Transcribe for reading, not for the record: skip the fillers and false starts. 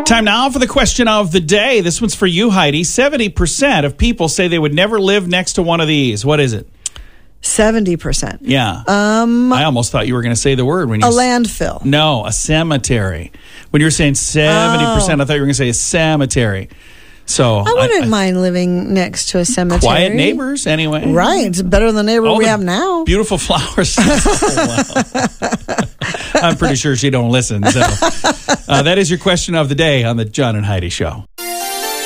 Time now for the question of the day. This one's for you, Heidi. 70% of people say they would never live next to one of these. What is it? 70%. Yeah. I almost thought you were going to say the word when you landfill. No, a cemetery. When you were saying 70%, I thought you were going to say a cemetery. So I wouldn't mind living next to a cemetery. Quiet neighbors, anyway. Right. It's better than the neighbor we have now. Beautiful flowers. I'm pretty sure she don't listen. So that is your question of the day on the John and Heidi Show.